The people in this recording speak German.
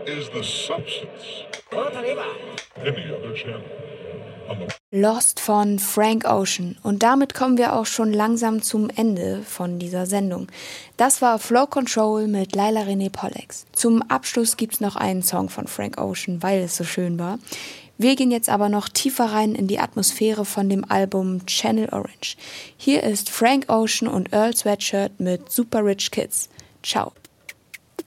is the substance. Any other channel. Lost von Frank Ocean. Und damit kommen wir auch schon langsam zum Ende von dieser Sendung. Das war Flow Control mit Laila Renee Pollex. Zum Abschluss gibt's noch einen Song von Frank Ocean, weil es so schön war. Wir gehen jetzt aber noch tiefer rein in die Atmosphäre von dem Album Channel Orange. Hier ist Frank Ocean und Earl Sweatshirt mit Super Rich Kids. Ciao.